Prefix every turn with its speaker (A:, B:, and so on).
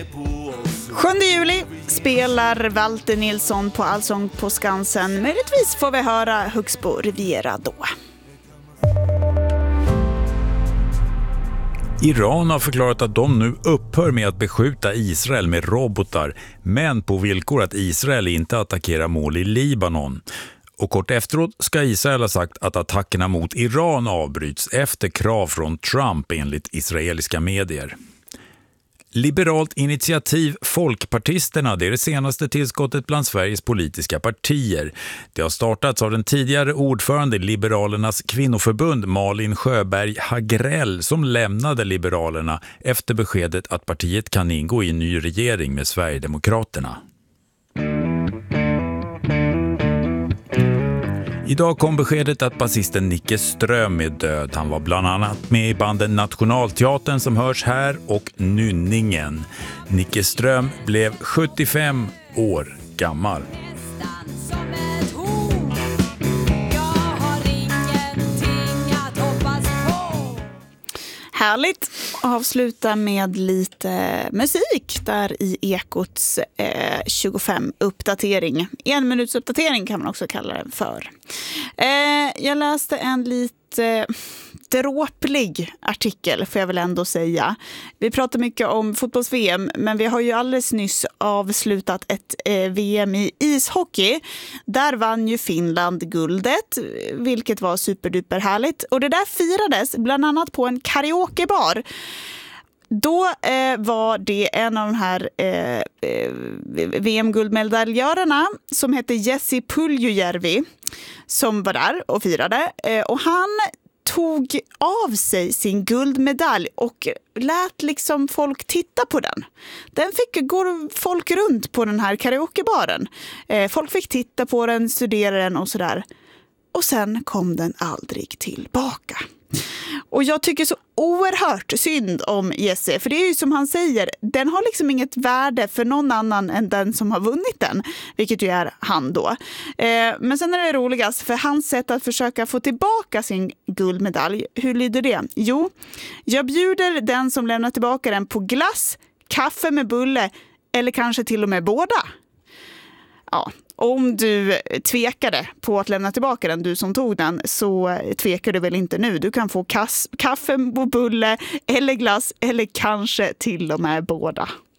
A: 7 juli spelar Walter Nilsson på Allsång på Skansen. Möjligtvis får vi höra Högsbo Riviera då.
B: Iran har förklarat att de nu upphör med att beskjuta Israel med robotar, men på villkor att Israel inte attackerar mål i Libanon. Och kort efteråt ska Israel ha sagt att attackerna mot Iran avbryts efter krav från Trump enligt israeliska medier. Liberalt initiativ Folkpartisterna, det är det senaste tillskottet bland Sveriges politiska partier. Det har startats av den tidigare ordförande i Liberalernas kvinnoförbund Malin Sjöberg Hagrell som lämnade Liberalerna efter beskedet att partiet kan ingå i en ny regering med Sverigedemokraterna. Idag kom beskedet att basisten Nicke Ström är död. Han var bland annat med i banden Nationalteatern som hörs här och Nynningen. Nicke Ström blev 75 år gammal.
A: Härligt att avsluta med lite musik där i Ekots 25-uppdatering. 1 minuts uppdatering kan man också kalla den för. Jag läste en lite dråplig artikel, får jag väl ändå säga. Vi pratar mycket om fotbolls-VM, men vi har ju alldeles nyss avslutat ett VM i ishockey. Där vann ju Finland guldet, vilket var superduper härligt. Och det där firades bland annat på en karaokebar. Då var det en av de här VM-guldmedaljörerna som hette Jesse Puljujärvi som var där och firade. Och han tog av sig sin guldmedalj och lät liksom folk titta på den. Den fick gå folk runt på den här karaokebaren. Folk fick titta på den, studera den och sådär. Och sen kom den aldrig tillbaka. Och jag tycker så oerhört synd om Jesse. För det är ju som han säger, den har liksom inget värde för någon annan än den som har vunnit den. Vilket ju är han då. Men sen är det roligast för hans sätt att försöka få tillbaka sin guldmedalj. Hur lyder det? Jo, jag bjuder den som lämnar tillbaka den på glass, kaffe med bulle eller kanske till och med båda. Ja, om du tvekade på att lämna tillbaka den, du som tog den, så tvekar du väl inte nu. Du kan få kaffe och bulle eller glass eller kanske till och med båda.